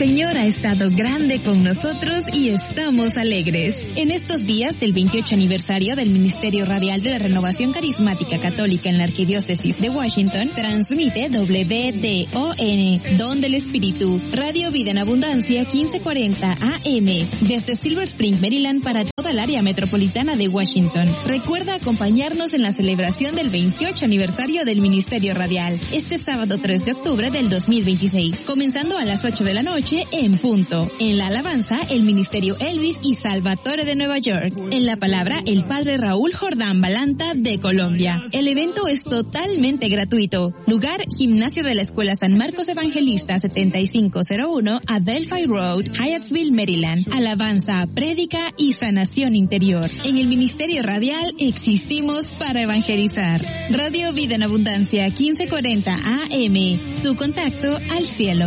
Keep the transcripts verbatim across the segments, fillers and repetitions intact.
Señor ha estado grande con nosotros y estamos alegres. En estos días del veintiocho aniversario del Ministerio Radial de la Renovación Carismática Católica en la Arquidiócesis de Washington, transmite W D O N, Don del Espíritu, Radio Vida en Abundancia quince cuarenta A M, desde Silver Spring, Maryland, para toda el área metropolitana de Washington. Recuerda acompañarnos en la celebración del veintiocho aniversario del Ministerio Radial, este sábado tres de octubre del dos mil veintiséis, comenzando a las ocho de la noche en punto. En la alabanza, el Ministerio Elvis y Salvatore de Nueva York. En la palabra, el Padre Raúl Jordán Balanta de Colombia. El evento es totalmente gratuito. Lugar, Gimnasio de la Escuela San Marcos Evangelista setenta y cinco cero uno, Adelphi Road, Hyattsville, Maryland. Alabanza, prédica y sanación interior. En el Ministerio Radial existimos para evangelizar. Radio Vida en Abundancia quince cuarenta A M. Tu contacto al cielo.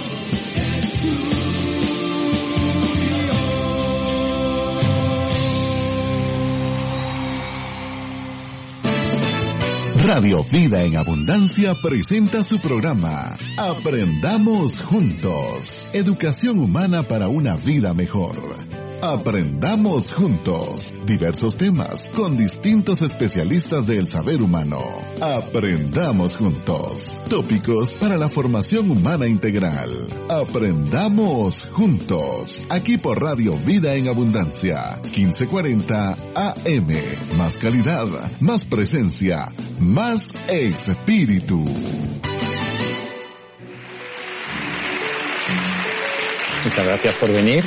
Radio Vida en Abundancia presenta su programa Aprendamos Juntos. Educación humana para una vida mejor. Aprendamos Juntos. Diversos temas con distintos especialistas del saber humano. Aprendamos Juntos. Tópicos para la formación humana integral. Aprendamos Juntos. Aquí por Radio Vida en Abundancia. quince cuarenta A M. Más calidad, más presencia, más espíritu. Muchas gracias por venir.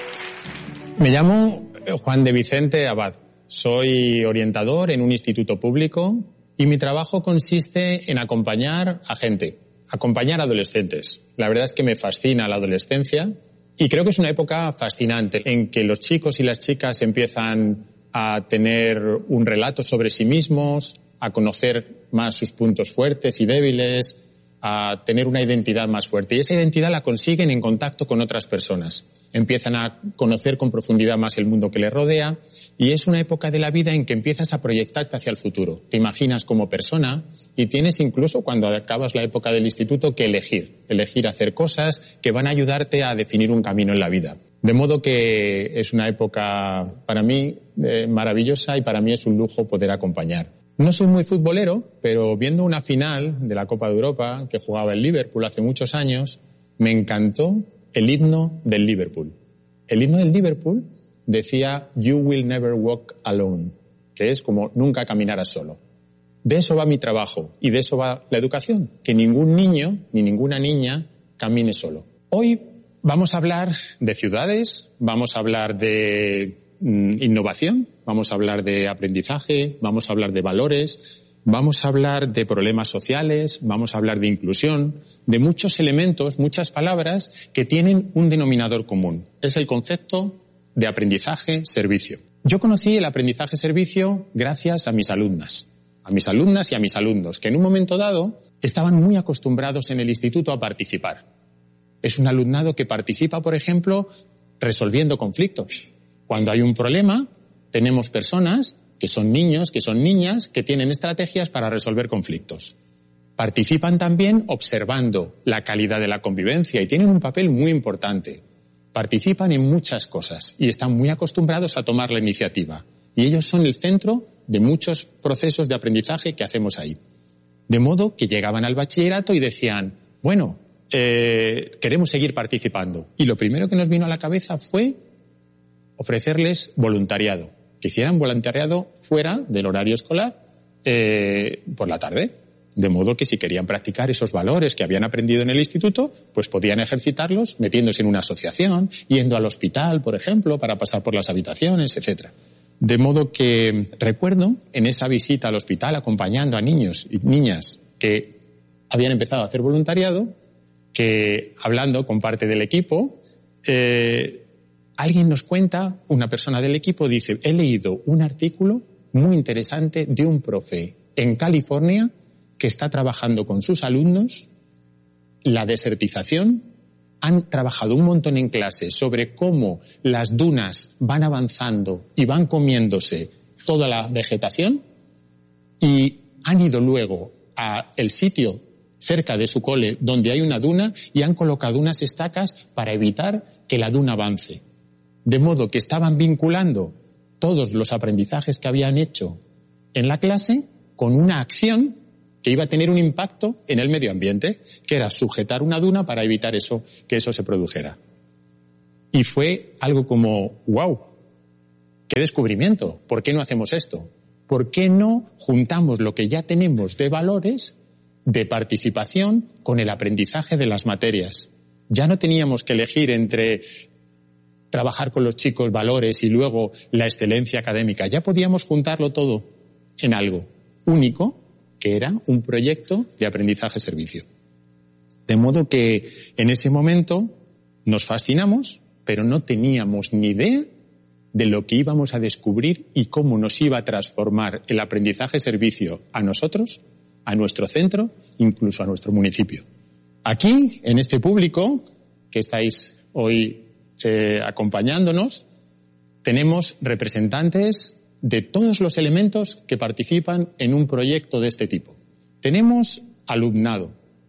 Me llamo Juan de Vicente Abad. Soy orientador en un instituto público y mi trabajo consiste en acompañar a gente, acompañar a adolescentes. La verdad es que me fascina la adolescencia y creo que es una época fascinante en que los chicos y las chicas empiezan a tener un relato sobre sí mismos, a conocer más sus puntos fuertes y débiles, a tener una identidad más fuerte. Y esa identidad la consiguen en contacto con otras personas. Empiezan a conocer con profundidad más el mundo que les rodea y es una época de la vida en que empiezas a proyectarte hacia el futuro. Te imaginas como persona y tienes incluso, cuando acabas la época del instituto, que elegir. Elegir hacer cosas que van a ayudarte a definir un camino en la vida. De modo que es una época para mí eh, maravillosa y para mí es un lujo poder acompañar. No soy muy futbolero, pero viendo una final de la Copa de Europa que jugaba el Liverpool hace muchos años, me encantó el himno del Liverpool. El himno del Liverpool decía "You will never walk alone", que es como nunca caminarás solo. De eso va mi trabajo y de eso va la educación, que ningún niño ni ninguna niña camine solo. Hoy vamos a hablar de ciudades, vamos a hablar de mm, innovación, vamos a hablar de aprendizaje, vamos a hablar de valores, vamos a hablar de problemas sociales, vamos a hablar de inclusión, de muchos elementos, muchas palabras que tienen un denominador común. Es el concepto de aprendizaje-servicio. Yo conocí el aprendizaje-servicio gracias a mis alumnas, a mis alumnas y a mis alumnos, que en un momento dado estaban muy acostumbrados en el instituto a participar. Es un alumnado que participa, por ejemplo, resolviendo conflictos. Cuando hay un problema, tenemos personas que son niños, que son niñas, que tienen estrategias para resolver conflictos. Participan también observando la calidad de la convivencia y tienen un papel muy importante. Participan en muchas cosas y están muy acostumbrados a tomar la iniciativa. Y ellos son el centro de muchos procesos de aprendizaje que hacemos ahí. De modo que llegaban al bachillerato y decían, bueno, eh, queremos seguir participando. Y lo primero que nos vino a la cabeza fue ofrecerles voluntariado. Que hicieran voluntariado fuera del horario escolar eh, por la tarde. De modo que si querían practicar esos valores que habían aprendido en el instituto, pues podían ejercitarlos metiéndose en una asociación, yendo al hospital, por ejemplo, para pasar por las habitaciones, etcétera. De modo que recuerdo en esa visita al hospital acompañando a niños y niñas que habían empezado a hacer voluntariado, que hablando con parte del equipo, eh, alguien nos cuenta, una persona del equipo dice, he leído un artículo muy interesante de un profe en California que está trabajando con sus alumnos la desertización. Han trabajado un montón en clase sobre cómo las dunas van avanzando y van comiéndose toda la vegetación y han ido luego al sitio cerca de su cole donde hay una duna y han colocado unas estacas para evitar que la duna avance. De modo que estaban vinculando todos los aprendizajes que habían hecho en la clase con una acción que iba a tener un impacto en el medio ambiente, que era sujetar una duna para evitar eso, que eso se produjera. Y fue algo como, wow, qué descubrimiento, ¿por qué no hacemos esto? ¿Por qué no juntamos lo que ya tenemos de valores de participación con el aprendizaje de las materias? Ya no teníamos que elegir entre trabajar con los chicos valores y luego la excelencia académica. Ya podíamos juntarlo todo en algo único, que era un proyecto de aprendizaje-servicio. De modo que en ese momento nos fascinamos, pero no teníamos ni idea de lo que íbamos a descubrir y cómo nos iba a transformar el aprendizaje-servicio a nosotros, a nuestro centro, incluso a nuestro municipio. Aquí, en este público que estáis hoy eh, acompañándonos, tenemos representantes de todos los elementos que participan en un proyecto de este tipo. Tenemos alumnado,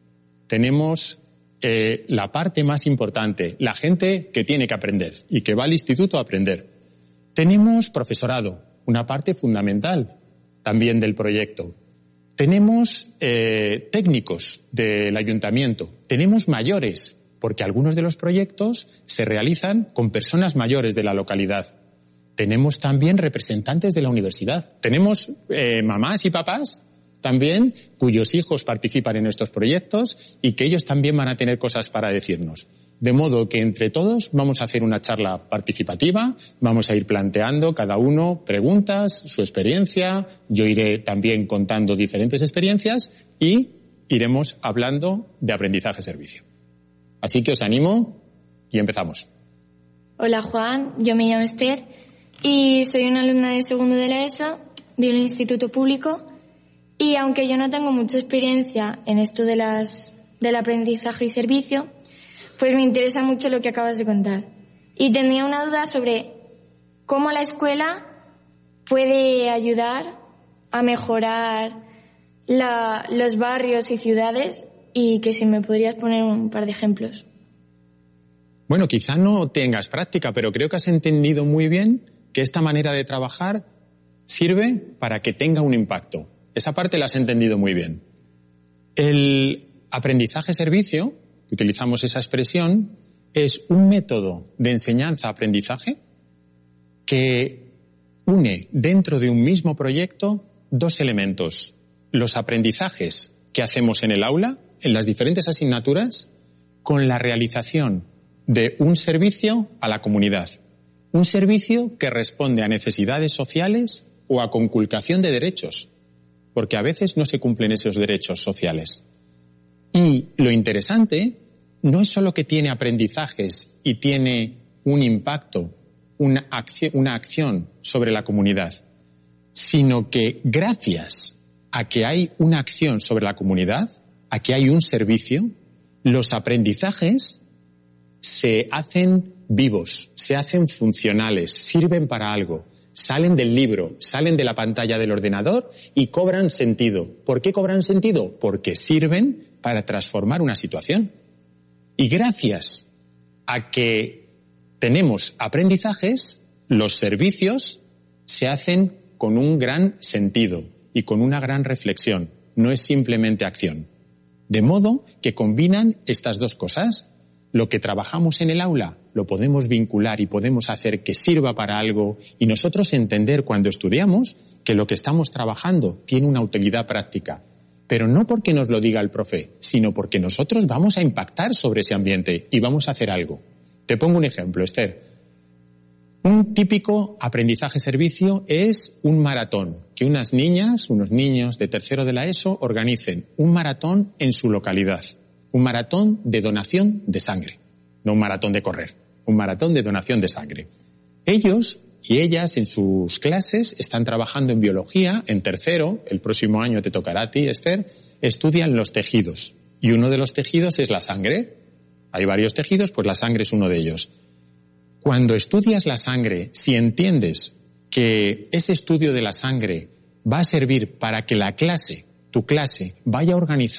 tenemos eh, la parte más importante, la gente que tiene que aprender y que va al instituto a aprender. Tenemos profesorado, una parte fundamental también del proyecto. Tenemos eh, técnicos del ayuntamiento, tenemos mayores, porque algunos de los proyectos se realizan con personas mayores de la localidad. Tenemos también representantes de la universidad. Tenemos eh, mamás y papás también cuyos hijos participan en estos proyectos y que ellos también van a tener cosas para decirnos. De modo que entre todos vamos a hacer una charla participativa, vamos a ir planteando cada uno preguntas, su experiencia, yo iré también contando diferentes experiencias y iremos hablando de aprendizaje-servicio. Así que os animo y empezamos. Hola Juan, yo me llamo Esther y soy una alumna de segundo de la ESO de un instituto público y aunque yo no tengo mucha experiencia en esto de las, del aprendizaje y servicio, pues me interesa mucho lo que acabas de contar. Y tenía una duda sobre cómo la escuela puede ayudar a mejorar la, los barrios y ciudades y que si me podrías poner un par de ejemplos. Bueno, quizá no tengas práctica, pero creo que has entendido muy bien que esta manera de trabajar sirve para que tenga un impacto. Esa parte la has entendido muy bien. El aprendizaje-servicio, utilizamos esa expresión, es un método de enseñanza-aprendizaje que une dentro de un mismo proyecto dos elementos. Los aprendizajes que hacemos en el aula, en las diferentes asignaturas, con la realización de un servicio a la comunidad. Un servicio que responde a necesidades sociales o a conculcación de derechos, porque a veces no se cumplen esos derechos sociales. Y lo interesante no es solo que tiene aprendizajes y tiene un impacto, una acción, una acción sobre la comunidad, sino que gracias a que hay una acción sobre la comunidad, a que hay un servicio, los aprendizajes se hacen vivos, se hacen funcionales, sirven para algo, salen del libro, salen de la pantalla del ordenador y cobran sentido. ¿Por qué cobran sentido? Porque sirven para transformar una situación. Y gracias a que tenemos aprendizajes, los servicios se hacen con un gran sentido y con una gran reflexión. No es simplemente acción. De modo que combinan estas dos cosas. Lo que trabajamos en el aula lo podemos vincular y podemos hacer que sirva para algo y nosotros entender cuando estudiamos que lo que estamos trabajando tiene una utilidad práctica. Pero no porque nos lo diga el profe, sino porque nosotros vamos a impactar sobre ese ambiente y vamos a hacer algo. Te pongo un ejemplo, Esther. Un típico aprendizaje-servicio es un maratón, que unas niñas, unos niños de tercero de la ESO organicen un maratón en su localidad. Un maratón de donación de sangre, no un maratón de correr, un maratón de donación de sangre. Ellos y ellas en sus clases están trabajando en biología, en tercero, el próximo año te tocará a ti, Esther, estudian los tejidos. Y uno de los tejidos es la sangre. Hay varios tejidos, pues la sangre es uno de ellos. Cuando estudias la sangre, si entiendes que ese estudio de la sangre va a servir para que la clase, tu clase, vaya a organizar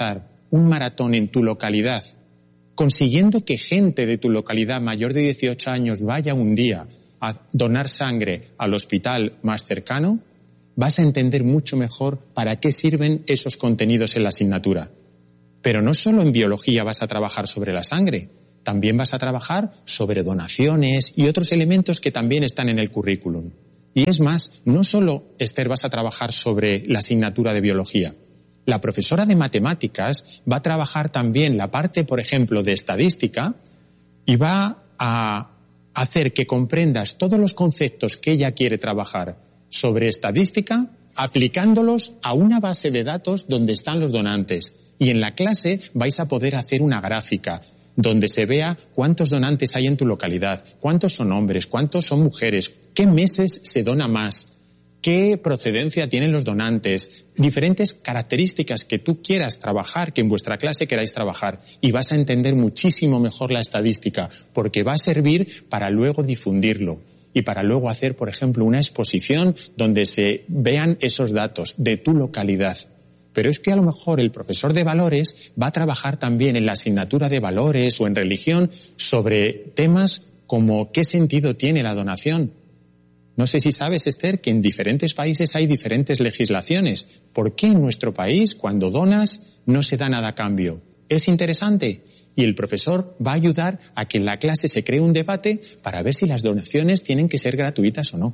un maratón en tu localidad, consiguiendo que gente de tu localidad mayor de dieciocho años vaya un día a donar sangre al hospital más cercano, vas a entender mucho mejor para qué sirven esos contenidos en la asignatura. Pero no solo en biología vas a trabajar sobre la sangre, también vas a trabajar sobre donaciones y otros elementos que también están en el currículum. Y es más, no solo, Esther, vas a trabajar sobre la asignatura de biología. La profesora de matemáticas va a trabajar también la parte, por ejemplo, de estadística y va a hacer que comprendas todos los conceptos que ella quiere trabajar sobre estadística, aplicándolos a una base de datos donde están los donantes. Y en la clase vais a poder hacer una gráfica donde se vea cuántos donantes hay en tu localidad, cuántos son hombres, cuántos son mujeres, qué meses se dona más, qué procedencia tienen los donantes, diferentes características que tú quieras trabajar, que en vuestra clase queráis trabajar, y vas a entender muchísimo mejor la estadística, porque va a servir para luego difundirlo y para luego hacer, por ejemplo, una exposición donde se vean esos datos de tu localidad. Pero es que a lo mejor el profesor de valores va a trabajar también en la asignatura de valores o en religión sobre temas como qué sentido tiene la donación. No sé si sabes, Esther, que en diferentes países hay diferentes legislaciones. ¿Por qué en nuestro país, cuando donas, no se da nada a cambio? Es interesante. Y el profesor va a ayudar a que en la clase se cree un debate para ver si las donaciones tienen que ser gratuitas o no.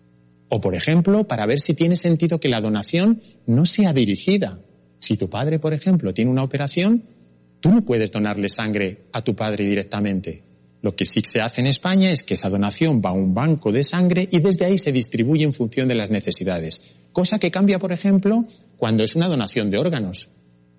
O, por ejemplo, para ver si tiene sentido que la donación no sea dirigida. Si tu padre, por ejemplo, tiene una operación, tú no puedes donarle sangre a tu padre directamente. Lo que sí se hace en España es que esa donación va a un banco de sangre y desde ahí se distribuye en función de las necesidades. Cosa que cambia, por ejemplo, cuando es una donación de órganos.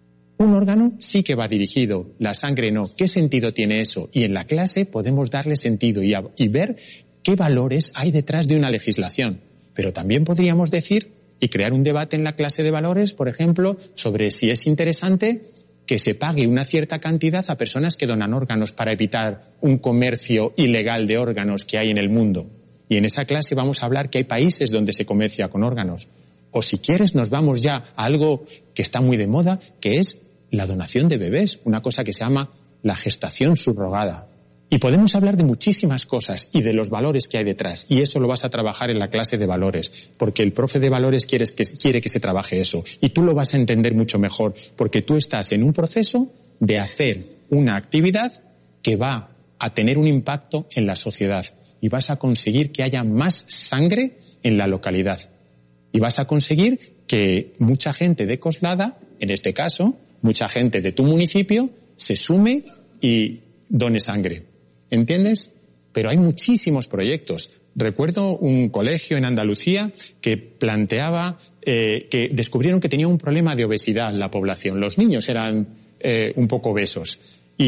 Un órgano sí que va dirigido, la sangre no. ¿Qué sentido tiene eso? Y en la clase podemos darle sentido y, a, y ver qué valores hay detrás de una legislación. Pero también podríamos decir y crear un debate en la clase de valores, por ejemplo, sobre si es interesante que se pague una cierta cantidad a personas que donan órganos para evitar un comercio ilegal de órganos que hay en el mundo. Y en esa clase vamos a hablar que hay países donde se comercia con órganos. O si quieres nos vamos ya a algo que está muy de moda, que es la donación de bebés, una cosa que se llama la gestación subrogada. Y podemos hablar de muchísimas cosas y de los valores que hay detrás. Y eso lo vas a trabajar en la clase de valores, porque el profe de valores quiere que, quiere que se trabaje eso. Y tú lo vas a entender mucho mejor, porque tú estás en un proceso de hacer una actividad que va a tener un impacto en la sociedad. Y vas a conseguir que haya más sangre en la localidad. Y vas a conseguir que mucha gente de Coslada, en este caso, mucha gente de tu municipio, se sume y done sangre. ¿Entiendes? Pero hay muchísimos proyectos. Recuerdo un colegio en Andalucía que planteaba, eh, que descubrieron que tenía un problema de obesidad en la población. Los niños eran eh, un poco obesos.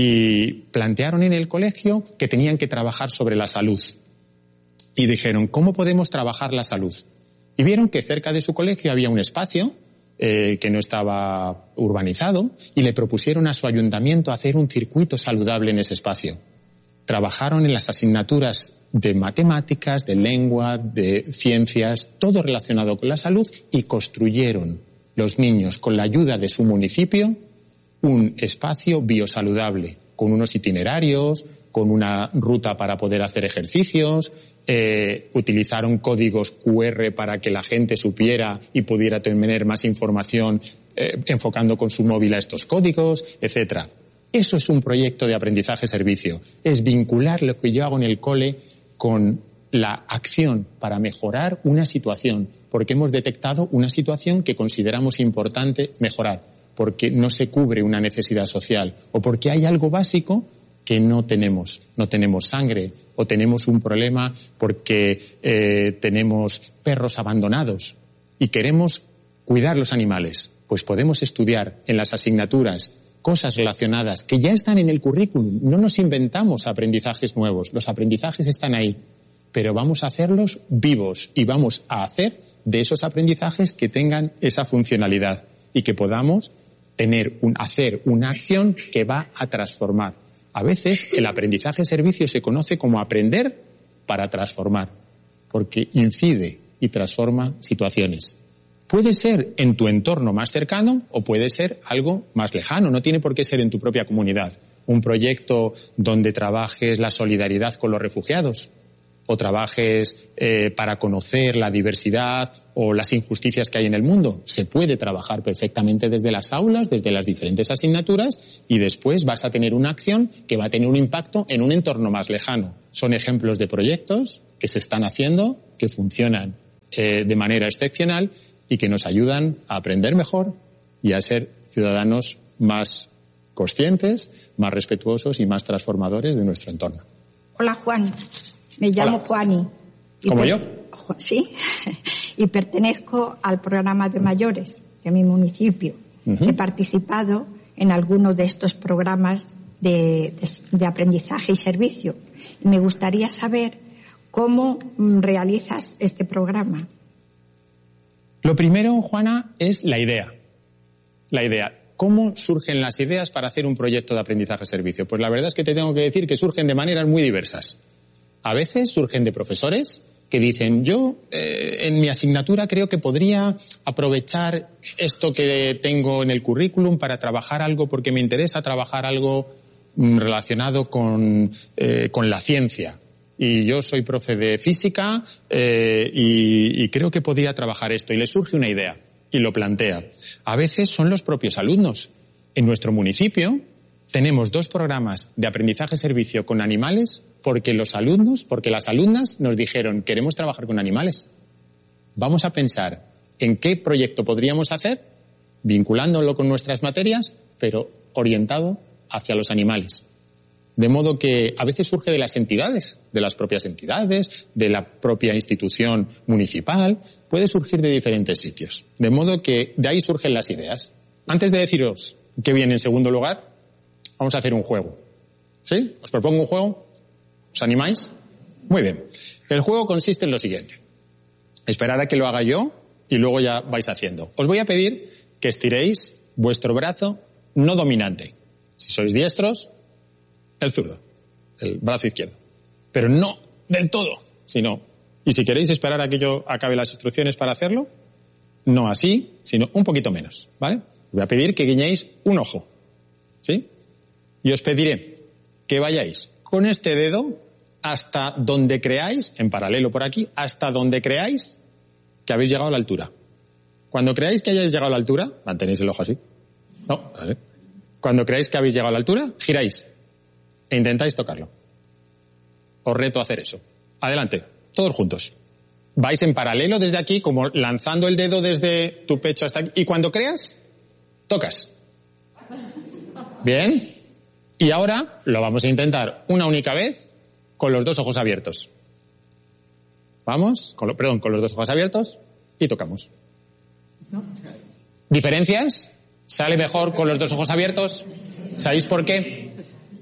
Y plantearon en el colegio que tenían que trabajar sobre la salud. Y dijeron, ¿cómo podemos trabajar la salud? Y vieron que cerca de su colegio había un espacio eh, que no estaba urbanizado y le propusieron a su ayuntamiento hacer un circuito saludable en ese espacio. Trabajaron en las asignaturas de matemáticas, de lengua, de ciencias, todo relacionado con la salud y construyeron los niños con la ayuda de su municipio un espacio biosaludable con unos itinerarios, con una ruta para poder hacer ejercicios, eh, utilizaron códigos cu erre para que la gente supiera y pudiera tener más información eh, enfocando con su móvil a estos códigos, etcétera. Eso es un proyecto de aprendizaje-servicio. Es vincular lo que yo hago en el cole con la acción para mejorar una situación, porque hemos detectado una situación que consideramos importante mejorar, porque no se cubre una necesidad social o porque hay algo básico que no tenemos. No tenemos sangre o tenemos un problema porque eh, tenemos perros abandonados y queremos cuidar los animales. Pues podemos estudiar en las asignaturas cosas relacionadas que ya están en el currículum. No nos inventamos aprendizajes nuevos. Los aprendizajes están ahí, pero vamos a hacerlos vivos y vamos a hacer de esos aprendizajes que tengan esa funcionalidad y que podamos tener un, hacer una acción que va a transformar. A veces el aprendizaje-servicio se conoce como aprender para transformar, porque incide y transforma situaciones. Puede ser en tu entorno más cercano o puede ser algo más lejano. No tiene por qué ser en tu propia comunidad. Un proyecto donde trabajes la solidaridad con los refugiados o trabajes eh, para conocer la diversidad o las injusticias que hay en el mundo. Se puede trabajar perfectamente desde las aulas, desde las diferentes asignaturas, y después vas a tener una acción que va a tener un impacto en un entorno más lejano. Son ejemplos de proyectos que se están haciendo, que funcionan eh, de manera excepcional y que nos ayudan a aprender mejor y a ser ciudadanos más conscientes, más respetuosos y más transformadores de nuestro entorno. Hola, Juan. Me llamo Hola. Juani. ¿Como yo? Sí. Y pertenezco al programa de mayores de mi municipio. Uh-huh. He participado en algunos de estos programas de, de, de aprendizaje y servicio. Y me gustaría saber cómo realizas este programa. Lo primero, Juana, es la idea. La idea. ¿Cómo surgen las ideas para hacer un proyecto de aprendizaje-servicio? Pues la verdad es que te tengo que decir que surgen de maneras muy diversas. A veces surgen de profesores que dicen, yo eh, en mi asignatura creo que podría aprovechar esto que tengo en el currículum para trabajar algo porque me interesa trabajar algo mm, relacionado con, eh, con la ciencia. Y yo soy profe de física eh, y, y creo que podría trabajar esto. Y le surge una idea y lo plantea. A veces son los propios alumnos. En nuestro municipio tenemos dos programas de aprendizaje-servicio con animales porque los alumnos, porque las alumnas nos dijeron, queremos trabajar con animales. Vamos a pensar en qué proyecto podríamos hacer, vinculándolo con nuestras materias, pero orientado hacia los animales. De modo que a veces surge de las entidades, de las propias entidades, de la propia institución municipal, puede surgir de diferentes sitios. De modo que de ahí surgen las ideas. Antes de deciros qué viene en segundo lugar, vamos a hacer un juego. ¿Sí? ¿Os propongo un juego? ¿Os animáis? Muy bien. El juego consiste en lo siguiente. Esperad a que lo haga yo y luego ya vais haciendo. Os voy a pedir que estiréis vuestro brazo no dominante. Si sois diestros, el zurdo, el brazo izquierdo. Pero no del todo, sino... Y si queréis esperar a que yo acabe las instrucciones para hacerlo, no así, sino un poquito menos, ¿vale? Os voy a pedir que guiñéis un ojo, ¿sí? Y os pediré que vayáis con este dedo hasta donde creáis, en paralelo por aquí, hasta donde creáis que habéis llegado a la altura. Cuando creáis que hayáis llegado a la altura, mantenéis el ojo así. No, ¿vale? Cuando creáis que habéis llegado a la altura, giráis e intentáis tocarlo. Os reto a hacer eso. Adelante, todos juntos. Vais en paralelo desde aquí, como lanzando el dedo desde tu pecho hasta aquí. Y cuando creas, tocas. Bien. Y ahora lo vamos a intentar una única vez con los dos ojos abiertos. Vamos, con lo, perdón, con los dos ojos abiertos y tocamos. ¿No? ¿Diferencias? ¿Sale mejor con los dos ojos abiertos? ¿Sabéis por qué?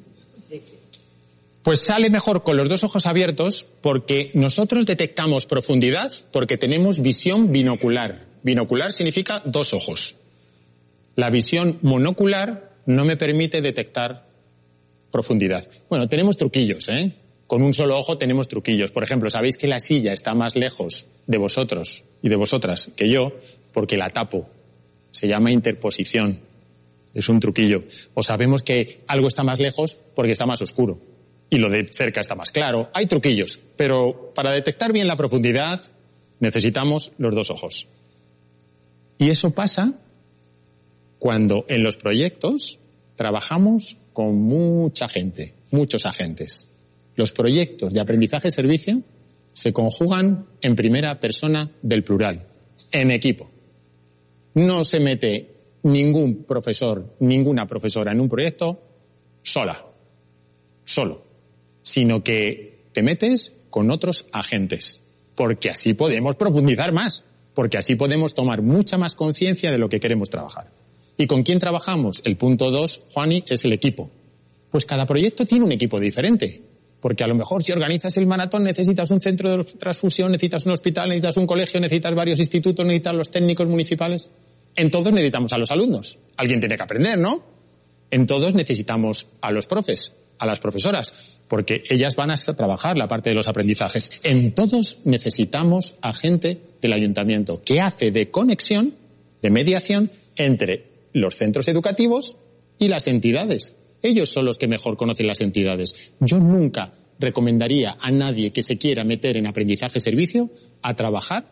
Pues sale mejor con los dos ojos abiertos porque nosotros detectamos profundidad porque tenemos visión binocular. Binocular significa dos ojos. La visión monocular no me permite detectar profundidad. Bueno, tenemos truquillos, ¿eh? Con un solo ojo tenemos truquillos. Por ejemplo, sabéis que la silla está más lejos de vosotros y de vosotras que yo porque la tapo. Se llama interposición. Es un truquillo. O sabemos que algo está más lejos porque está más oscuro. Y lo de cerca está más claro. Hay truquillos. Pero para detectar bien la profundidad necesitamos los dos ojos. Y eso pasa cuando en los proyectos trabajamos con mucha gente, muchos agentes. Los proyectos de aprendizaje-servicio se conjugan en primera persona del plural, en equipo. No se mete ningún profesor, ninguna profesora en un proyecto sola, solo, sino que te metes con otros agentes, porque así podemos profundizar más, porque así podemos tomar mucha más conciencia de lo que queremos trabajar. ¿Y con quién trabajamos? El punto dos, Juani, es el equipo. Pues cada proyecto tiene un equipo diferente. Porque a lo mejor si organizas el maratón necesitas un centro de transfusión, necesitas un hospital, necesitas un colegio, necesitas varios institutos, necesitas los técnicos municipales. En todos necesitamos a los alumnos. Alguien tiene que aprender, ¿no? En todos necesitamos a los profes. a las profesoras, porque ellas van a trabajar la parte de los aprendizajes. En todos necesitamos a gente del ayuntamiento que hace de conexión, de mediación entre los centros educativos y las entidades. Ellos son los que mejor conocen las entidades. Yo nunca recomendaría a nadie que se quiera meter en aprendizaje-servicio a trabajar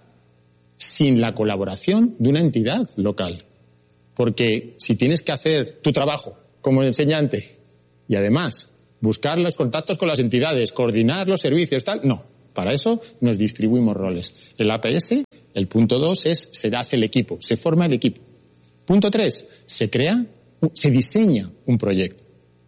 sin la colaboración de una entidad local. Porque si tienes que hacer tu trabajo como enseñante y además buscar los contactos con las entidades, coordinar los servicios, tal, no. Para eso nos distribuimos roles. El A P S, el punto dos es, se hace el equipo, se forma el equipo. Punto tres, se crea, se diseña un proyecto.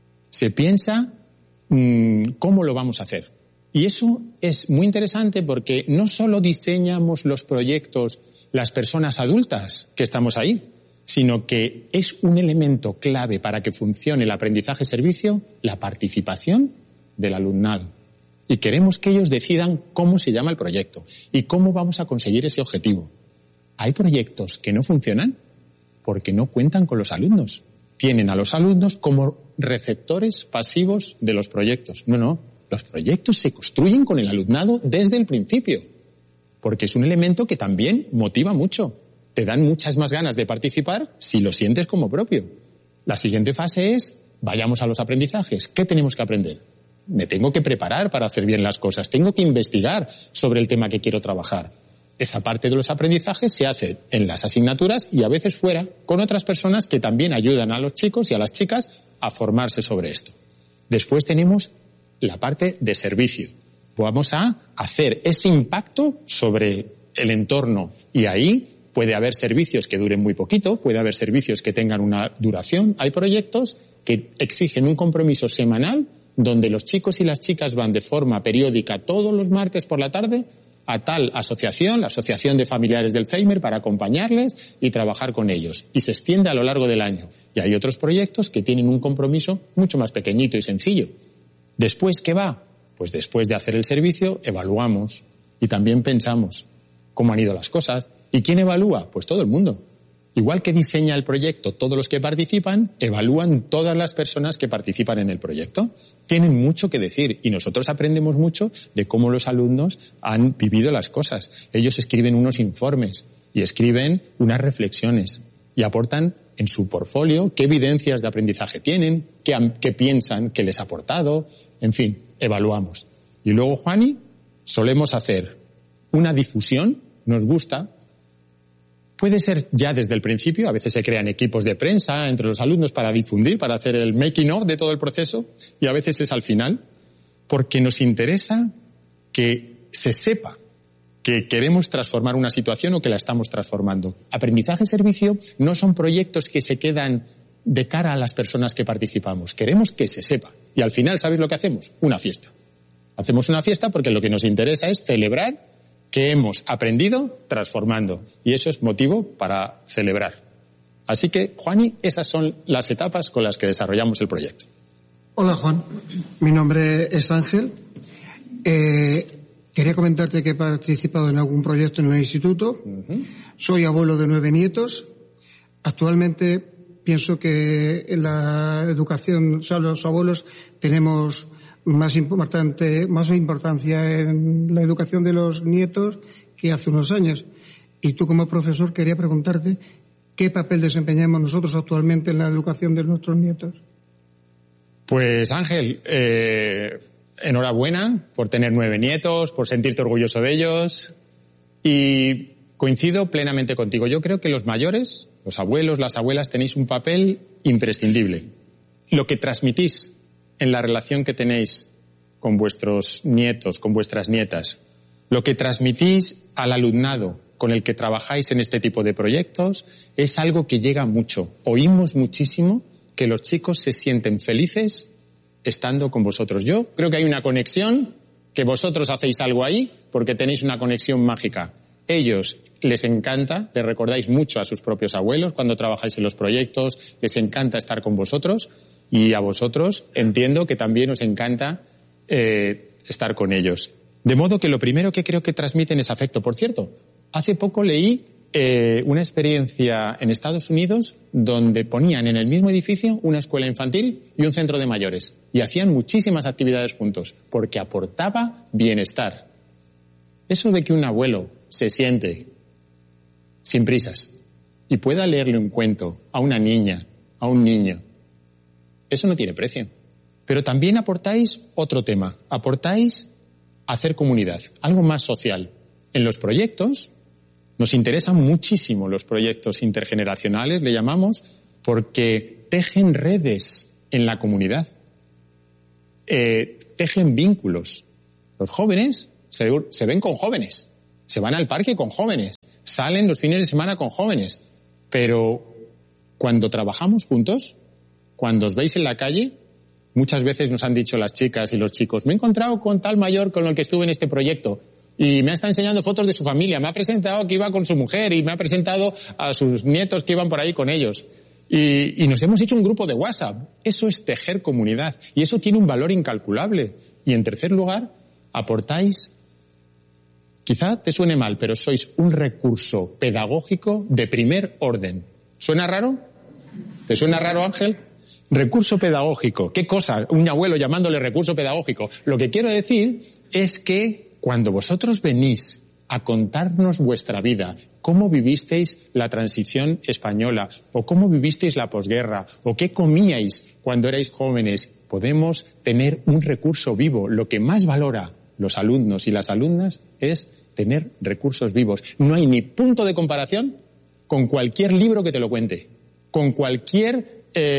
Se piensa mmm, cómo lo vamos a hacer. Y eso es muy interesante porque no solo diseñamos los proyectos las personas adultas que estamos ahí, sino que es un elemento clave para que funcione el aprendizaje-servicio, la participación del alumnado. Y queremos que ellos decidan cómo se llama el proyecto y cómo vamos a conseguir ese objetivo. Hay proyectos que no funcionan porque no cuentan con los alumnos. Tienen a los alumnos como receptores pasivos de los proyectos. No, no. Los proyectos se construyen con el alumnado desde el principio, porque es un elemento que también motiva mucho. Te dan muchas más ganas de participar si lo sientes como propio. La siguiente fase es, vayamos a los aprendizajes. ¿Qué tenemos que aprender? Me tengo que preparar para hacer bien las cosas. Tengo que investigar sobre el tema que quiero trabajar. Esa parte de los aprendizajes se hace en las asignaturas y a veces fuera con otras personas que también ayudan a los chicos y a las chicas a formarse sobre esto. Después tenemos la parte de servicio. Vamos a hacer ese impacto sobre el entorno y ahí puede haber servicios que duren muy poquito, puede haber servicios que tengan una duración. Hay proyectos que exigen un compromiso semanal donde los chicos y las chicas van de forma periódica todos los martes por la tarde a tal asociación, la Asociación de Familiares del Alzheimer, para acompañarles y trabajar con ellos. Y se extiende a lo largo del año. Y hay otros proyectos que tienen un compromiso mucho más pequeñito y sencillo. ¿Después qué va? Pues después de hacer el servicio, evaluamos y también pensamos cómo han ido las cosas. ¿Y quién evalúa? Pues todo el mundo. Igual que diseña el proyecto todos los que participan, evalúan todas las personas que participan en el proyecto. Tienen mucho que decir y nosotros aprendemos mucho de cómo los alumnos han vivido las cosas. Ellos escriben unos informes y escriben unas reflexiones y aportan en su portfolio qué evidencias de aprendizaje tienen, qué, qué piensan que les ha aportado, en fin, evaluamos. Y luego, Juani, solemos hacer una difusión, nos gusta. Puede ser ya desde el principio, a veces se crean equipos de prensa entre los alumnos para difundir, para hacer el making of de todo el proceso, y a veces es al final, porque nos interesa que se sepa que queremos transformar una situación o que la estamos transformando. Aprendizaje-servicio no son proyectos que se quedan de cara a las personas que participamos. Queremos que se sepa. Y al final, ¿sabéis lo que hacemos? Una fiesta. Hacemos una fiesta porque lo que nos interesa es celebrar que hemos aprendido transformando. Y eso es motivo para celebrar. Así que, Juani, esas son las etapas con las que desarrollamos el proyecto. Hola, Juan. Mi nombre es Ángel. Eh, quería comentarte que he participado en algún proyecto en el instituto. Uh-huh. Soy abuelo de nueve nietos. Actualmente pienso que en la educación, o sea, los abuelos tenemos más importante, más importancia en la educación de los nietos que hace unos años. Y tú, como profesor, quería preguntarte qué papel desempeñamos nosotros actualmente en la educación de nuestros nietos. Pues, Ángel, eh, enhorabuena por tener nueve nietos, por sentirte orgulloso de ellos. Y coincido plenamente contigo. Yo creo que los mayores, los abuelos, las abuelas, tenéis un papel imprescindible. Lo que transmitís en la relación que tenéis con vuestros nietos, con vuestras nietas, lo que transmitís al alumnado con el que trabajáis en este tipo de proyectos es algo que llega mucho. Oímos muchísimo que los chicos se sienten felices estando con vosotros. Yo creo que hay una conexión, que vosotros hacéis algo ahí porque tenéis una conexión mágica. Ellos les encanta, les recordáis mucho a sus propios abuelos cuando trabajáis en los proyectos, les encanta estar con vosotros. Y a vosotros entiendo que también os encanta eh, estar con ellos. De modo que lo primero que creo que transmiten es afecto. Por cierto, hace poco leí eh, una experiencia en Estados Unidos donde ponían en el mismo edificio una escuela infantil y un centro de mayores. Y hacían muchísimas actividades juntos, porque aportaba bienestar. Eso de que un abuelo se siente sin prisas y pueda leerle un cuento a una niña, a un niño, eso no tiene precio. Pero también aportáis otro tema, aportáis hacer comunidad, algo más social. En los proyectos, nos interesan muchísimo los proyectos intergeneracionales, le llamamos, porque tejen redes en la comunidad, eh, tejen vínculos. Los jóvenes se, se ven con jóvenes, se van al parque con jóvenes, salen los fines de semana con jóvenes, pero cuando trabajamos juntos, cuando os veis en la calle, muchas veces nos han dicho las chicas y los chicos, me he encontrado con tal mayor con el que estuve en este proyecto y me ha estado enseñando fotos de su familia, me ha presentado que iba con su mujer y me ha presentado a sus nietos que iban por ahí con ellos. Y, y nos hemos hecho un grupo de WhatsApp. Eso es tejer comunidad y eso tiene un valor incalculable. Y en tercer lugar, aportáis, quizá te suene mal, pero sois un recurso pedagógico de primer orden. ¿Suena raro? ¿Te suena raro, Ángel? Recurso pedagógico. ¿Qué cosa? Un abuelo llamándole recurso pedagógico. Lo que quiero decir es que cuando vosotros venís a contarnos vuestra vida, cómo vivisteis la transición española, o cómo vivisteis la posguerra, o qué comíais cuando erais jóvenes, podemos tener un recurso vivo. Lo que más valora los alumnos y las alumnas es tener recursos vivos. No hay ni punto de comparación con cualquier libro que te lo cuente, con cualquier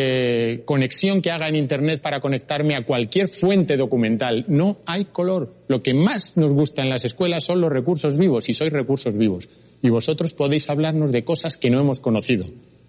Eh, conexión que haga en Internet para conectarme a cualquier fuente documental. No hay color. Lo que más nos gusta en las escuelas son los recursos vivos, y sois recursos vivos. Y vosotros podéis hablarnos de cosas que no hemos conocido.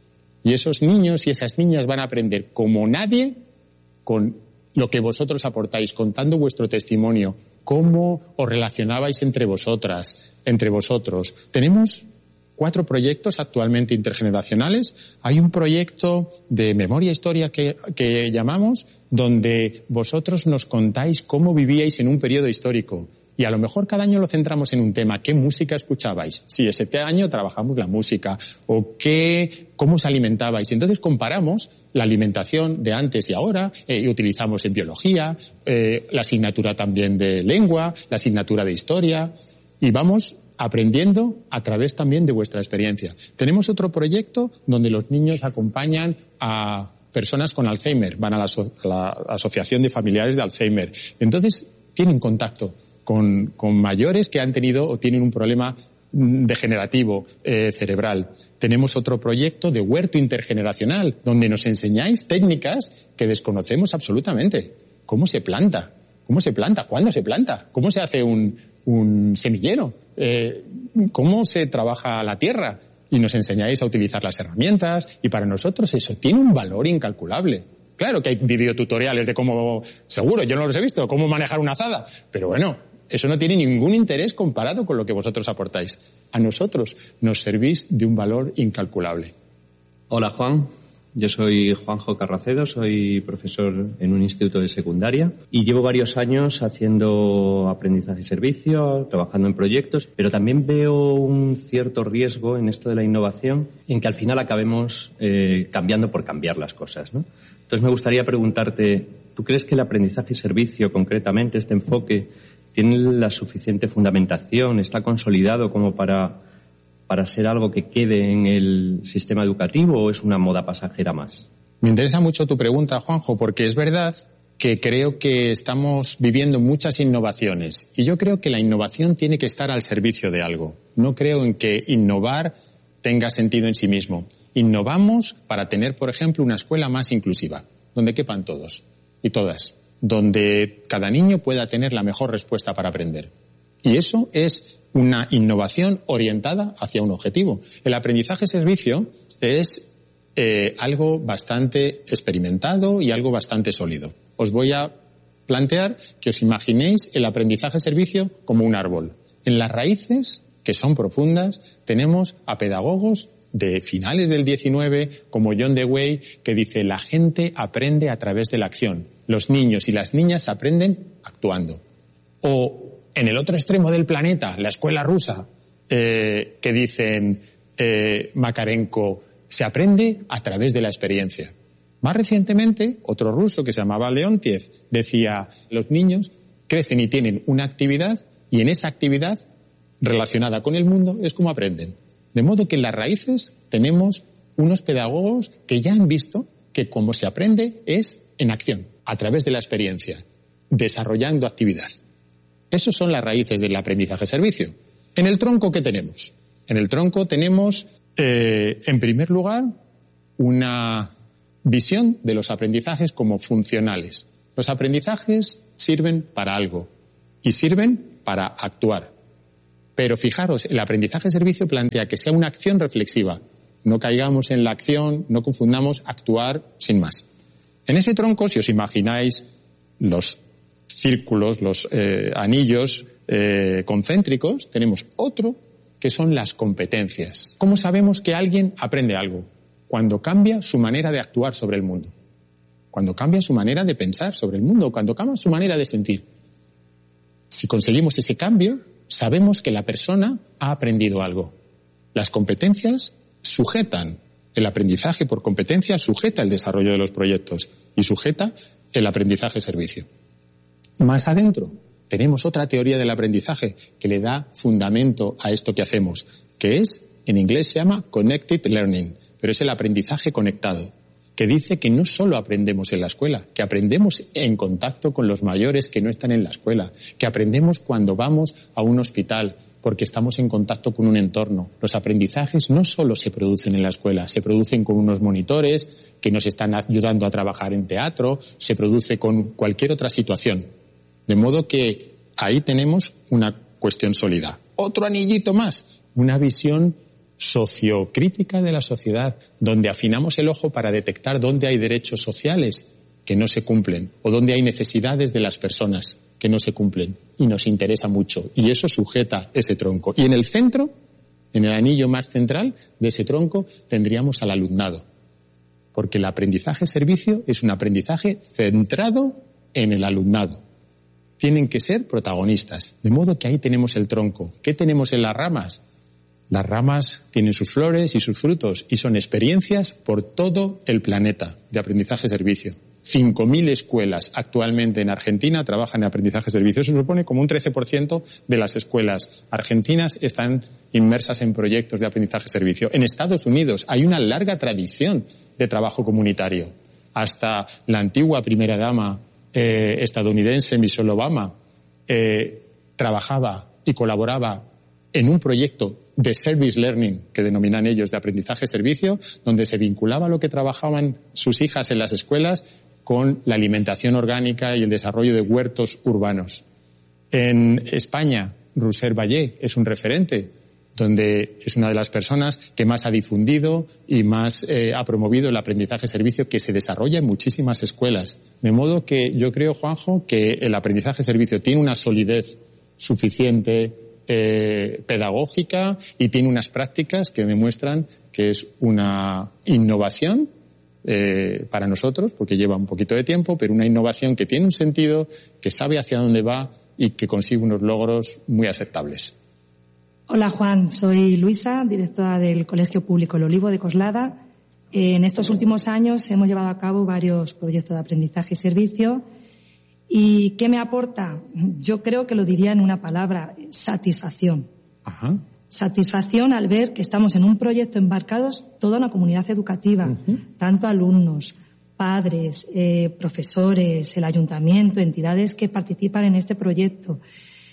Y esos niños y esas niñas van a aprender como nadie con lo que vosotros aportáis, contando vuestro testimonio, cómo os relacionabais entre vosotras, entre vosotros. Tenemos cuatro proyectos actualmente intergeneracionales. Hay un proyecto de memoria historia que, que llamamos, donde vosotros nos contáis cómo vivíais en un periodo histórico. Y a lo mejor cada año lo centramos en un tema. ¿Qué música escuchabais? Si ese año trabajamos la música. O qué, cómo os alimentabais. Y entonces comparamos la alimentación de antes y ahora. Eh, y utilizamos en biología, eh, la asignatura también de lengua, la asignatura de historia. Y vamos aprendiendo a través también de vuestra experiencia. Tenemos otro proyecto donde los niños acompañan a personas con Alzheimer, van a la, aso la Asociación de Familiares de Alzheimer. Entonces, tienen contacto con, con mayores que han tenido o tienen un problema degenerativo eh, cerebral. Tenemos otro proyecto de huerto intergeneracional, donde nos enseñáis técnicas que desconocemos absolutamente. ¿Cómo se planta? ¿Cómo se planta? ¿Cuándo se planta? ¿Cómo se hace un, un semillero? Eh, ¿Cómo se trabaja la tierra? Y nos enseñáis a utilizar las herramientas, y para nosotros eso tiene un valor incalculable. Claro que hay videotutoriales de cómo, seguro, yo no los he visto, cómo manejar una azada, pero bueno, eso no tiene ningún interés comparado con lo que vosotros aportáis. A nosotros nos servís de un valor incalculable. Hola, Juan. Yo soy Juanjo Carracedo, soy profesor en un instituto de secundaria y llevo varios años haciendo aprendizaje y servicio, trabajando en proyectos, pero también veo un cierto riesgo en esto de la innovación en que al final acabemos eh, cambiando por cambiar las cosas, ¿no? Entonces me gustaría preguntarte, ¿tú crees que el aprendizaje y servicio, concretamente este enfoque, tiene la suficiente fundamentación, está consolidado como para... para ser algo que quede en el sistema educativo, o es una moda pasajera más? Me interesa mucho tu pregunta, Juanjo, porque es verdad que creo que estamos viviendo muchas innovaciones. Y yo creo que la innovación tiene que estar al servicio de algo. No creo en que innovar tenga sentido en sí mismo. Innovamos para tener, por ejemplo, una escuela más inclusiva, donde quepan todos y todas, donde cada niño pueda tener la mejor respuesta para aprender. Y eso es una innovación orientada hacia un objetivo. El aprendizaje-servicio es eh, algo bastante experimentado y algo bastante sólido. Os voy a plantear que os imaginéis el aprendizaje-servicio como un árbol. En las raíces, que son profundas, tenemos a pedagogos de finales del diecinueve, como John Dewey, que dice: la gente aprende a través de la acción. Los niños y las niñas aprenden actuando. O en el otro extremo del planeta, la escuela rusa, eh, que dicen eh, Makarenko, se aprende a través de la experiencia. Más recientemente, otro ruso que se llamaba Leontiev decía, los niños crecen y tienen una actividad y en esa actividad relacionada con el mundo es como aprenden. De modo que en las raíces tenemos unos pedagogos que ya han visto que como se aprende es en acción, a través de la experiencia, desarrollando actividad. Esas son las raíces del aprendizaje-servicio. En el tronco, ¿qué tenemos? En el tronco tenemos, eh, en primer lugar, una visión de los aprendizajes como funcionales. Los aprendizajes sirven para algo y sirven para actuar. Pero fijaros, el aprendizaje-servicio plantea que sea una acción reflexiva. No caigamos en la acción, no confundamos actuar sin más. En ese tronco, si os imagináis los círculos, los eh, anillos eh, concéntricos, tenemos otro que son las competencias. ¿Cómo sabemos que alguien aprende algo? Cuando cambia su manera de actuar sobre el mundo, cuando cambia su manera de pensar sobre el mundo, cuando cambia su manera de sentir. Si conseguimos ese cambio, sabemos que la persona ha aprendido algo. Las competencias sujetan el aprendizaje por competencia, sujeta el desarrollo de los proyectos y sujeta el aprendizaje-servicio. Más adentro tenemos otra teoría del aprendizaje que le da fundamento a esto que hacemos, que es, en inglés se llama Connected Learning, pero es el aprendizaje conectado, que dice que no solo aprendemos en la escuela, que aprendemos en contacto con los mayores que no están en la escuela, que aprendemos cuando vamos a un hospital, porque estamos en contacto con un entorno. Los aprendizajes no solo se producen en la escuela, se producen con unos monitores que nos están ayudando a trabajar en teatro, se produce con cualquier otra situación. De modo que ahí tenemos una cuestión sólida. Otro anillito más, una visión sociocrítica de la sociedad, donde afinamos el ojo para detectar dónde hay derechos sociales que no se cumplen o dónde hay necesidades de las personas que no se cumplen y nos interesa mucho y eso sujeta ese tronco. Y en el centro, en el anillo más central de ese tronco, tendríamos al alumnado, porque el aprendizaje-servicio es un aprendizaje centrado en el alumnado. Tienen que ser protagonistas, de modo que ahí tenemos el tronco. ¿Qué tenemos en las ramas? Las ramas tienen sus flores y sus frutos y son experiencias por todo el planeta de aprendizaje-servicio. cinco mil escuelas actualmente en Argentina trabajan en aprendizaje-servicio. Eso supone como un trece por ciento de las escuelas argentinas están inmersas en proyectos de aprendizaje-servicio. En Estados Unidos hay una larga tradición de trabajo comunitario. Hasta la antigua primera dama eh, estadounidense, Michelle Obama, eh, trabajaba y colaboraba en un proyecto de service learning, que denominan ellos de aprendizaje-servicio, donde se vinculaba lo que trabajaban sus hijas en las escuelas con la alimentación orgánica y el desarrollo de huertos urbanos. En España, Roser Vallé es un referente, donde es una de las personas que más ha difundido y más eh, ha promovido el aprendizaje-servicio que se desarrolla en muchísimas escuelas. De modo que yo creo, Juanjo, que el aprendizaje-servicio tiene una solidez suficiente Eh, pedagógica y tiene unas prácticas que demuestran que es una innovación eh, para nosotros, porque lleva un poquito de tiempo, pero una innovación que tiene un sentido, que sabe hacia dónde va y que consigue unos logros muy aceptables. Hola Juan, soy Luisa, directora del Colegio Público El Olivo de Coslada. En estos últimos años hemos llevado a cabo varios proyectos de aprendizaje y servicio. ¿Y qué me aporta? Yo creo que lo diría en una palabra, satisfacción. Ajá. Satisfacción al ver que estamos en un proyecto embarcados toda una comunidad educativa, uh-huh. tanto alumnos, padres, eh, profesores, el ayuntamiento, entidades que participan en este proyecto.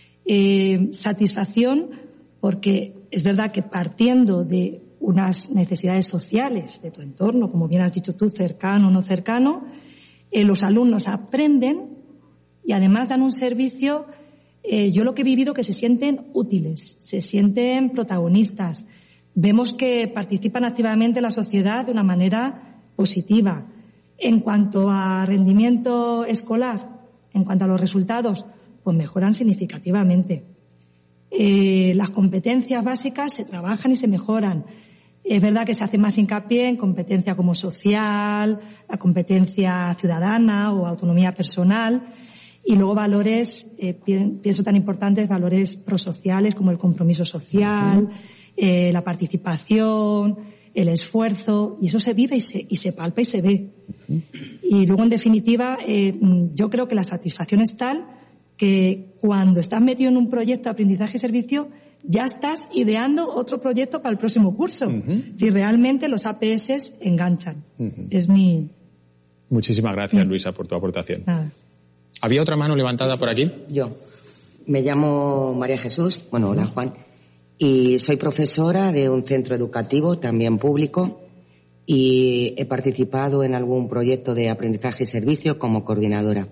Eh, satisfacción porque es verdad que partiendo de unas necesidades sociales de tu entorno, como bien has dicho tú, cercano o no cercano, eh, los alumnos aprenden y además dan un servicio, eh, yo lo que he vivido, que se sienten útiles, se sienten protagonistas. Vemos que participan activamente en la sociedad de una manera positiva. En cuanto a rendimiento escolar, en cuanto a los resultados, pues mejoran significativamente. Eh, las competencias básicas se trabajan y se mejoran. Es verdad que se hace más hincapié en competencia como social, la competencia ciudadana o autonomía personal. Y luego valores, eh, pienso tan importantes, valores prosociales como el compromiso social, eh, la participación, el esfuerzo, y eso se vive y se, y se palpa y se ve. Uh-huh. Y luego, en definitiva, eh, yo creo que la satisfacción es tal que cuando estás metido en un proyecto de aprendizaje y servicio, ya estás ideando otro proyecto para el próximo curso. Uh-huh. Si realmente los A P S enganchan. Uh-huh. Es mi... Muchísimas gracias, uh-huh. Luisa, por tu aportación. Uh-huh. ¿Había otra mano levantada por aquí? Yo. Me llamo María Jesús. Bueno, hola, Juan. Y soy profesora de un centro educativo, también público, y he participado en algún proyecto de aprendizaje y servicio como coordinadora.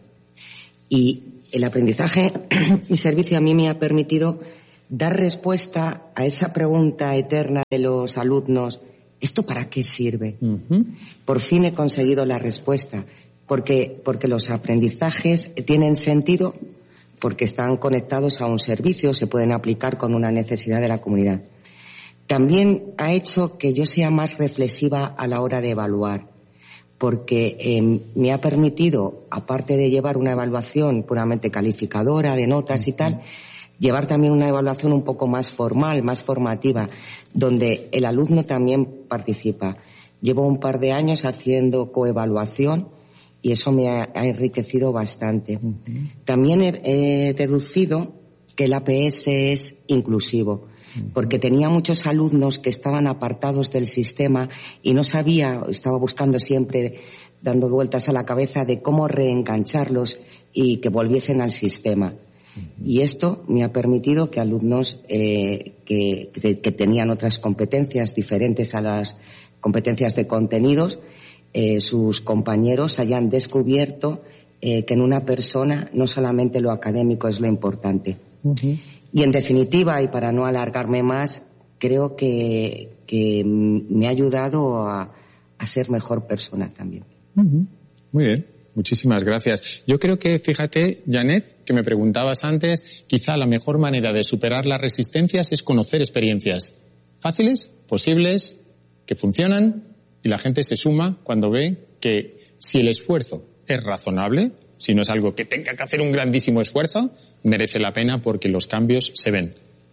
Y el aprendizaje y servicio a mí me ha permitido dar respuesta a esa pregunta eterna de los alumnos, ¿esto para qué sirve? Uh-huh. Por fin he conseguido la respuesta, porque, porque los aprendizajes tienen sentido, porque están conectados a un servicio, se pueden aplicar con una necesidad de la comunidad. También ha hecho que yo sea más reflexiva a la hora de evaluar, porque eh, me ha permitido, aparte de llevar una evaluación puramente calificadora, de notas y tal, llevar también una evaluación un poco más formal, más formativa, donde el alumno también participa. Llevo un par de años haciendo coevaluación y eso me ha, ha enriquecido bastante. Uh-huh. También he, he deducido que el A P S es inclusivo, uh-huh. porque tenía muchos alumnos que estaban apartados del sistema y no sabía, estaba buscando siempre, dando vueltas a la cabeza de cómo reengancharlos y que volviesen al sistema. Y esto me ha permitido que alumnos eh, que, que, que tenían otras competencias diferentes a las competencias de contenidos, eh, sus compañeros hayan descubierto eh, que en una persona no solamente lo académico es lo importante. Uh-huh. Y en definitiva, y para no alargarme más, creo que, que me ha ayudado a, a ser mejor persona también. Uh-huh. Muy bien. Muchísimas gracias. Yo creo que, fíjate, Janet, que me preguntabas antes, quizá la mejor manera de superar las resistencias es conocer experiencias fáciles, posibles, que funcionan, y la gente se suma cuando ve que si el esfuerzo es razonable, si no es algo que tenga que hacer un grandísimo esfuerzo, merece la pena porque los cambios se ven.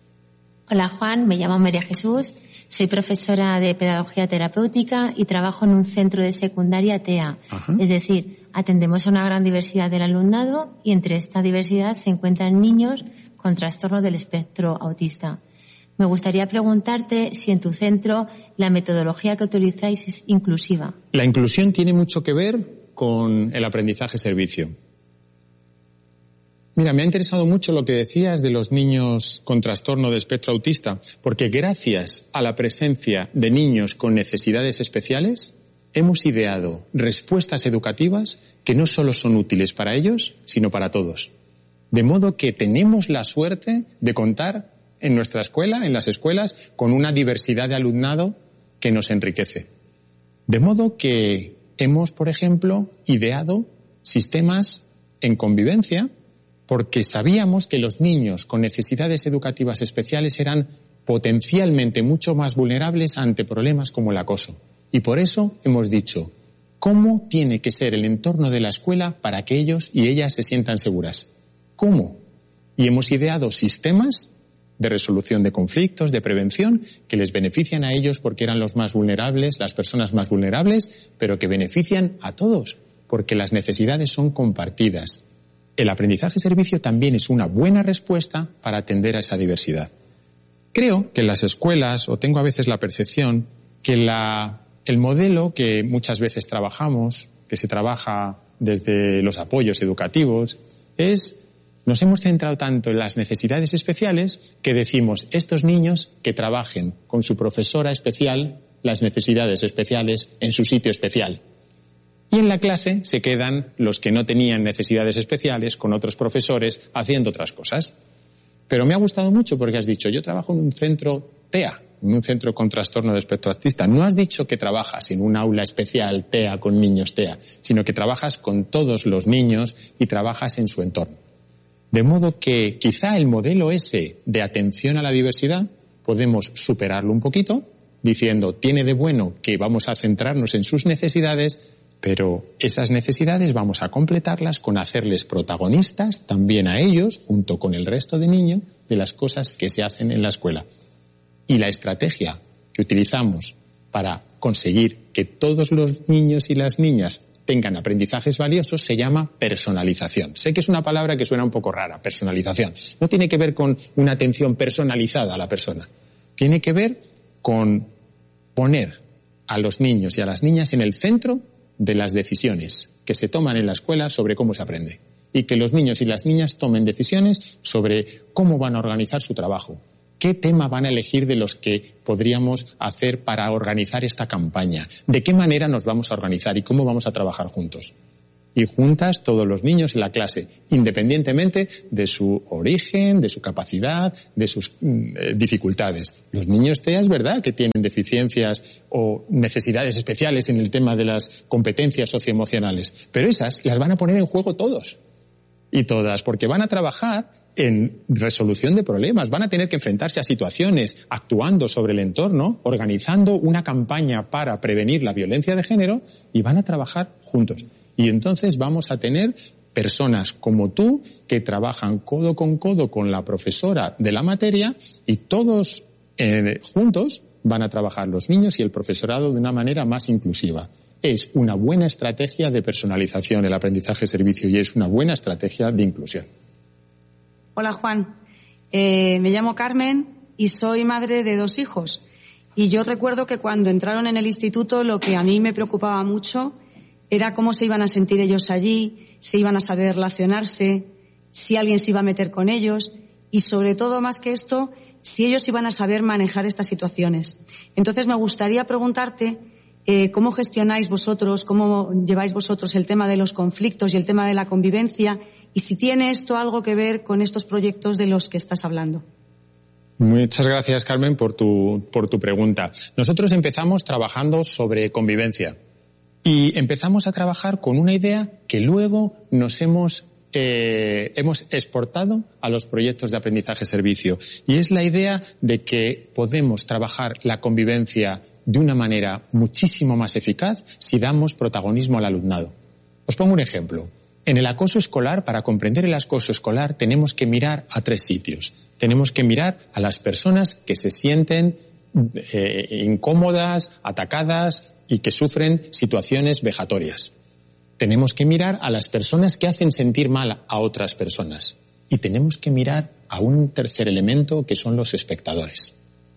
Hola, Juan, me llamo María Jesús, soy profesora de pedagogía terapéutica y trabajo en un centro de secundaria T E A. Ajá. Es decir, atendemos a una gran diversidad del alumnado y entre esta diversidad se encuentran niños con trastorno del espectro autista. Me gustaría preguntarte si en tu centro la metodología que utilizáis es inclusiva. La inclusión tiene mucho que ver con el aprendizaje-servicio. Mira, me ha interesado mucho lo que decías de los niños con trastorno de espectro autista, porque gracias a la presencia de niños con necesidades especiales, hemos ideado respuestas educativas que no solo son útiles para ellos, sino para todos. De modo que tenemos la suerte de contar en nuestra escuela, en las escuelas, con una diversidad de alumnado que nos enriquece. De modo que hemos, por ejemplo, ideado sistemas en convivencia porque sabíamos que los niños con necesidades educativas especiales eran potencialmente mucho más vulnerables ante problemas como el acoso. Y por eso hemos dicho, ¿cómo tiene que ser el entorno de la escuela para que ellos y ellas se sientan seguras? ¿Cómo? Y hemos ideado sistemas de resolución de conflictos, de prevención, que les benefician a ellos porque eran los más vulnerables, las personas más vulnerables, pero que benefician a todos, porque las necesidades son compartidas. El aprendizaje-servicio también es una buena respuesta para atender a esa diversidad. Creo que en las escuelas, o tengo a veces la percepción, que la, el modelo que muchas veces trabajamos, que se trabaja desde los apoyos educativos, es, nos hemos centrado tanto en las necesidades especiales que decimos, estos niños que trabajen con su profesora especial las necesidades especiales en su sitio especial. Y en la clase se quedan los que no tenían necesidades especiales con otros profesores haciendo otras cosas. Pero me ha gustado mucho porque has dicho, yo trabajo en un centro T E A, en un centro con trastorno de espectro autista. No has dicho que trabajas en un aula especial T E A con niños T E A, sino que trabajas con todos los niños y trabajas en su entorno. De modo que quizá el modelo ese de atención a la diversidad podemos superarlo un poquito, diciendo, tiene de bueno que vamos a centrarnos en sus necesidades, pero esas necesidades vamos a completarlas con hacerles protagonistas también a ellos, junto con el resto de niños, de las cosas que se hacen en la escuela. Y la estrategia que utilizamos para conseguir que todos los niños y las niñas tengan aprendizajes valiosos se llama personalización. Sé que es una palabra que suena un poco rara, personalización. No tiene que ver con una atención personalizada a la persona. Tiene que ver con poner a los niños y a las niñas en el centro de las decisiones que se toman en la escuela sobre cómo se aprende. Y que los niños y las niñas tomen decisiones sobre cómo van a organizar su trabajo. ¿Qué tema van a elegir de los que podríamos hacer para organizar esta campaña? ¿De qué manera nos vamos a organizar y cómo vamos a trabajar juntos? Y juntas todos los niños en la clase, independientemente de su origen, de su capacidad, de sus eh, dificultades. Los niños T E A es verdad que tienen deficiencias o necesidades especiales en el tema de las competencias socioemocionales, pero esas las van a poner en juego todos y todas, porque van a trabajar en resolución de problemas, van a tener que enfrentarse a situaciones, actuando sobre el entorno, organizando una campaña para prevenir la violencia de género y van a trabajar juntos. Y entonces vamos a tener personas como tú que trabajan codo con codo con la profesora de la materia y todos eh, juntos van a trabajar los niños y el profesorado de una manera más inclusiva. Es una buena estrategia de personalización el aprendizaje-servicio y es una buena estrategia de inclusión. Hola Juan, eh, me llamo Carmen y soy madre de dos hijos. Y yo recuerdo que cuando entraron en el instituto lo que a mí me preocupaba mucho era cómo se iban a sentir ellos allí, si iban a saber relacionarse, si alguien se iba a meter con ellos y sobre todo, más que esto, si ellos iban a saber manejar estas situaciones. Entonces me gustaría preguntarte eh, cómo gestionáis vosotros, cómo lleváis vosotros el tema de los conflictos y el tema de la convivencia y si tiene esto algo que ver con estos proyectos de los que estás hablando. Muchas gracias, Carmen, por tu, por tu pregunta. Nosotros empezamos trabajando sobre convivencia y empezamos a trabajar con una idea que luego nos hemos, eh, hemos exportado a los proyectos de aprendizaje-servicio y es la idea de que podemos trabajar la convivencia de una manera muchísimo más eficaz si damos protagonismo al alumnado. Os pongo un ejemplo. En el acoso escolar, para comprender el acoso escolar, tenemos que mirar a tres sitios. Tenemos que mirar a las personas que se sienten eh, incómodas, atacadas y que sufren situaciones vejatorias. Tenemos que mirar a las personas que hacen sentir mal a otras personas. Y tenemos que mirar a un tercer elemento que son los espectadores.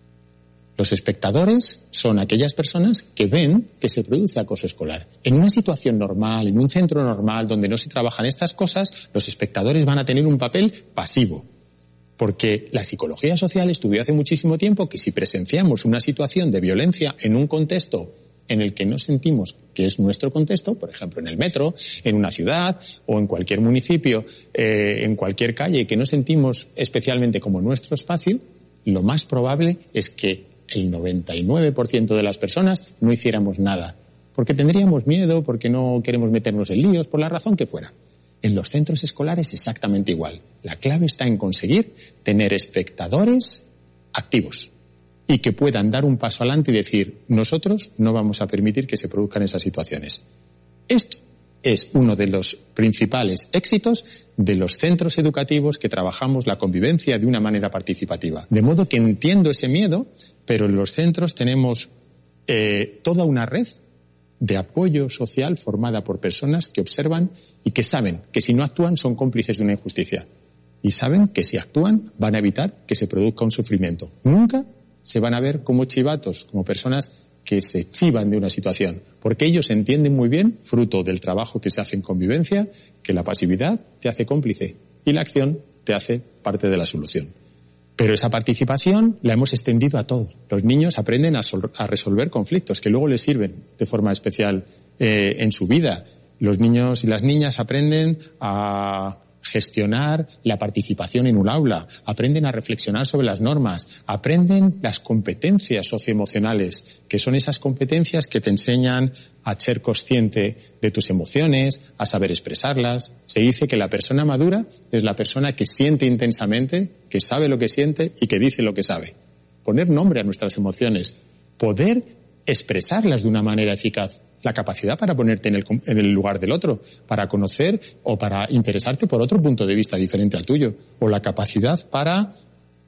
Los espectadores son aquellas personas que ven que se produce acoso escolar. En una situación normal, en un centro normal donde no se trabajan estas cosas, los espectadores van a tener un papel pasivo. Porque la psicología social estudió hace muchísimo tiempo que si presenciamos una situación de violencia en un contexto en el que no sentimos que es nuestro contexto, por ejemplo en el metro, en una ciudad o en cualquier municipio, eh, en cualquier calle, que no sentimos especialmente como nuestro espacio, lo más probable es que el noventa y nueve por ciento de las personas no hiciéramos nada, porque tendríamos miedo, porque no queremos meternos en líos, por la razón que fuera. En los centros escolares exactamente igual. La clave está en conseguir tener espectadores activos y que puedan dar un paso adelante y decir, nosotros no vamos a permitir que se produzcan esas situaciones. Esto es uno de los principales éxitos de los centros educativos que trabajamos la convivencia de una manera participativa. De modo que entiendo ese miedo, pero en los centros tenemos eh, toda una red de apoyo social formada por personas que observan y que saben que si no actúan son cómplices de una injusticia. Y saben que si actúan van a evitar que se produzca un sufrimiento. Nunca se van a ver como chivatos, como personas que se chivan de una situación, porque ellos entienden muy bien, fruto del trabajo que se hace en convivencia, que la pasividad te hace cómplice y la acción te hace parte de la solución. Pero esa participación la hemos extendido a todos. Los niños aprenden a, sol- a resolver conflictos que luego les sirven de forma especial eh, en su vida. Los niños y las niñas aprenden a gestionar la participación en un aula, aprenden a reflexionar sobre las normas, aprenden las competencias socioemocionales, que son esas competencias que te enseñan a ser consciente de tus emociones, a saber expresarlas. Se dice que la persona madura es la persona que siente intensamente, que sabe lo que siente y que dice lo que sabe. Poner nombre a nuestras emociones, poder expresarlas de una manera eficaz. La capacidad para ponerte en el, en el lugar del otro, para conocer o para interesarte por otro punto de vista diferente al tuyo, o la capacidad para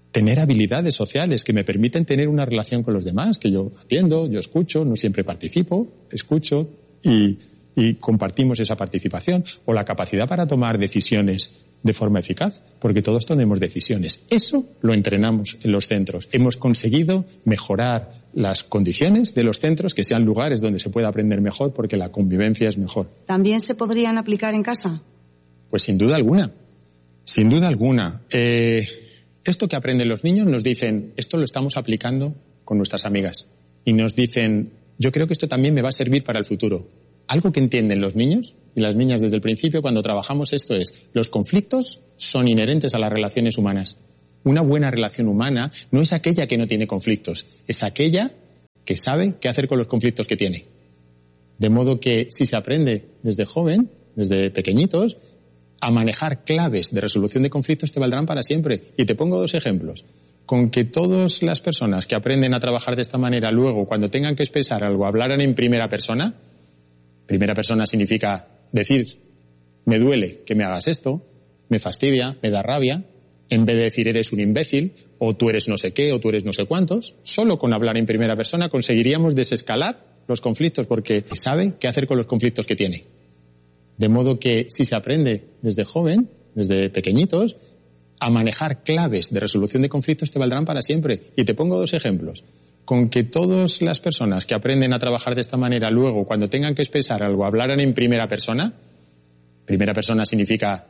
tener habilidades sociales que me permiten tener una relación con los demás, que yo atiendo, yo escucho, no siempre participo, escucho y, y compartimos esa participación, o la capacidad para tomar decisiones de forma eficaz, porque todos tomamos decisiones. Eso lo entrenamos en los centros. Hemos conseguido mejorar las condiciones de los centros, que sean lugares donde se pueda aprender mejor, porque la convivencia es mejor. ¿También se podrían aplicar en casa? Pues sin duda alguna, sin duda alguna. Eh, esto que aprenden los niños nos dicen, esto lo estamos aplicando con nuestras amigas. Y nos dicen, yo creo que esto también me va a servir para el futuro. Algo que entienden los niños y las niñas desde el principio cuando trabajamos esto es, los conflictos son inherentes a las relaciones humanas. Una buena relación humana no es aquella que no tiene conflictos, es aquella que sabe qué hacer con los conflictos que tiene. De modo que si se aprende desde joven, desde pequeñitos, a manejar claves de resolución de conflictos te valdrán para siempre. Y te pongo dos ejemplos. Con que todas las personas que aprenden a trabajar de esta manera luego, cuando tengan que expresar algo, hablaran en primera persona. Primera persona significa decir, me duele que me hagas esto, me fastidia, me da rabia, en vez de decir eres un imbécil, o tú eres no sé qué, o tú eres no sé cuántos. Solo con hablar en primera persona conseguiríamos desescalar los conflictos, porque sabe qué hacer con los conflictos que tiene. De modo que si se aprende desde joven, desde pequeñitos, a manejar claves de resolución de conflictos te valdrán para siempre. Y te pongo dos ejemplos. Con que todas las personas que aprenden a trabajar de esta manera luego, cuando tengan que expresar algo, hablaran en primera persona. Primera persona significa